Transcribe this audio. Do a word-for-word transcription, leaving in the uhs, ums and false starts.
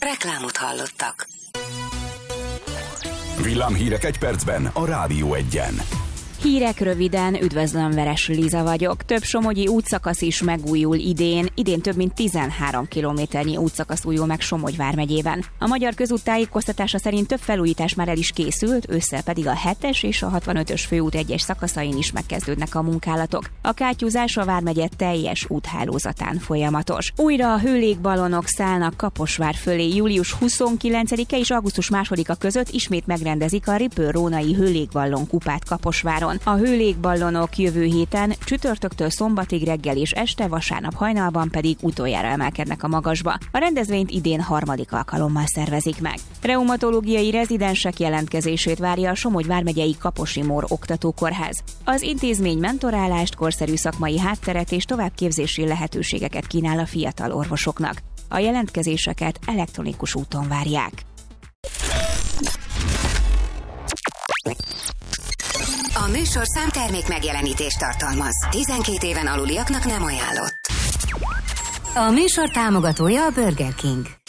Reklámot hallottak. Villámhírek egy percben a Rádió Egyen. Hírek röviden, üdvözlöm, Veres Liza vagyok. Több somogyi útszakasz is megújul idén. Idén több mint tizenhárom kilométernyi útszakasz újul meg Somogy vármegyében. A Magyar Közút tájékoztatása szerint több felújítás már el is készült, ősszel pedig a hetes és a hatvanötös főút egyes szakaszain is megkezdődnek a munkálatok. A kátyúzás a vármegye teljes úthálózatán folyamatos. Újra a hőlégballonok szállnak Kaposvár fölé. Július huszonkilencedike és augusztus másodika között ismét megrendezik a Ripő-Rónai hőlégballon kupát Kaposváron. A hőlégballonok jövő héten csütörtöktől szombatig reggel és este, vasárnap hajnalban pedig utoljára emelkednek a magasba. A rendezvényt idén harmadik alkalommal szervezik meg. Reumatológiai rezidensek jelentkezését várja a Somogy vármegyei Kaposi Mór Oktatókórház. Az intézmény mentorálást, korszerű szakmai hátteret és továbbképzési lehetőségeket kínál a fiatal orvosoknak. A jelentkezéseket elektronikus úton várják. A műsorszám termék megjelenítést tartalmaz. tizenkét éven aluliaknak nem ajánlott. A műsor támogatója a Burger King.